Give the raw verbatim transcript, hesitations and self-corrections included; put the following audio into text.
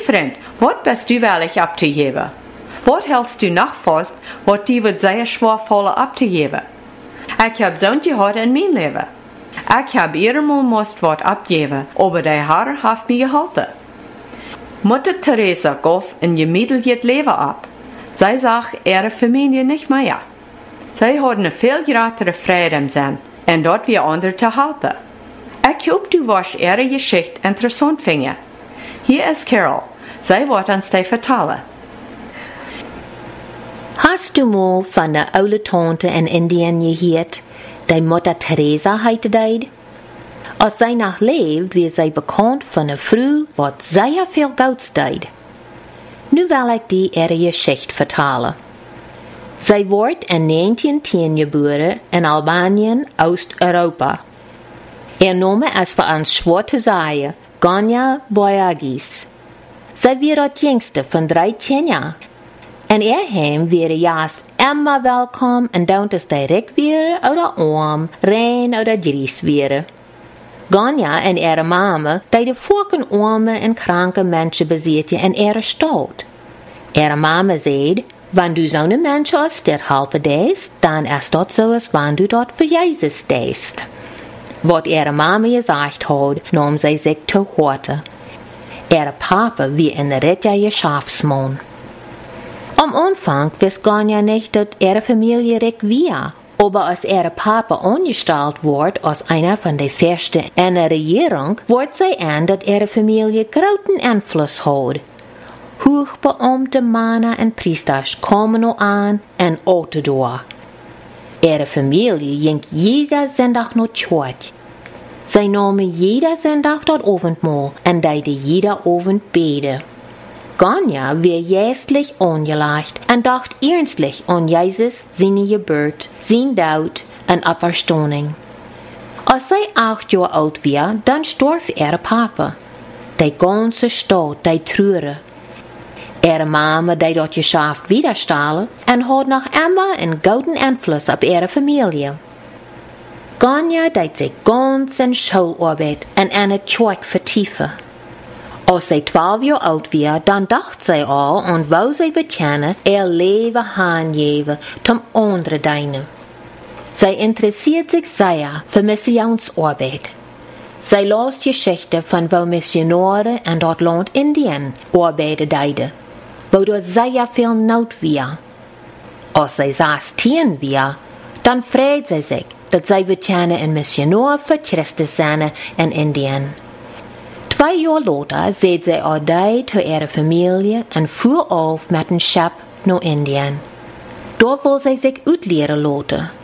vriend, wat bist du wellig ab te geven? Wat hältst du nog vast, wat die wordt zeer schwer vallen ab te geven? Ik heb zo'n gehad in mijn leven. Ik heb eenmaal moest wat abgeven, aber die Herr heeft mij geholpen. Mutter Teresa gaf een gemiddeld leven ab. Zij zag ihre Familie nicht mehr. Zij hadden een veel grotere vrede im Sinn, en dat wir anderen te helpen. Ik hoop du was ihre Geschichte interessant vinden. Hier ist Carol. Zij wordt ons die vertellen. Hast du mal von der oude Tante in Indien gehört, die Mutter Teresa heette deed? Als zij nog leeft, werd zij bekend van een vrouw wat zeer veel gouds deed. Nu wil ik die ihre Geschichte vertellen. Zij wordt in negentien geboren in Albanien, Oost-Europa. Ihr Name ist für uns schwer zu sagen, Ganya Boyagis. Zij weer het jongste van dreitien jaar. En ihr heim wäre juist immer welkom en dan es direkt wäre oder arm, rein oder gries wäre. Ganya en ihre Mama, die de vorken arme en kranke Menschen bezitten in ihre Stadt. Ihre Mama zei, wenn du zo'n Menschen als dit helpen deest, dan is dat zoals wenn du dat für Jesus deest. Wat ihre Mama gesagt hat, nahm sie sich zu Horte. Ihre Papa wie ein retter Geschäftsmann. Am Anfang wist Ganya nicht, dass ihre Familie recht war. Aber als ihre Papa angestellt wird als einer von den Fürsten in der Regierung, wird sie an, dass ihre Familie großen Einfluss hat. Hochbeamte Männer und Priesters kommen noch an und outen door. Ihre Familie ging jeder Sonntag naar Church. Sie nahmen jeder Sonntag dort Abendmahl und deden jeder Abend beten. Ganya war jästlich angelegt und dacht ernstlich an Jesus, seine Geburt, sein Tod und Auferstehung. Als sie acht Jahre alt war, dann starb ihre Papa. Die ganze Stadt, die trauerte. Ihre Mama, die dat Geschäft widerstellen und hat noch immer einen guten Einfluss auf ihre Familie. Ganya deed sich ganz in Schularbeit und in het Zeug vertiefen. Als sie twaalf Jahre alt war, dann dacht sie al und wou sie bekennen, ihr Leben hingeben zum anderen dienen. Sie interessiert sich sehr für Missionsarbeit. Sie las Geschichten von wo Missionare in dat Land Indien arbeiten deden, wo dort sehr viel Not war. Als sie zestien war, dann freut sie sich, dass sie bekennen een Missionar für Christus zijn in Indien. Zwei Jahre later seht sie auch die zu ihrer Familie und fuhr auf mit dem Schiff nach Indien. Dort will sie sich uitleren lassen.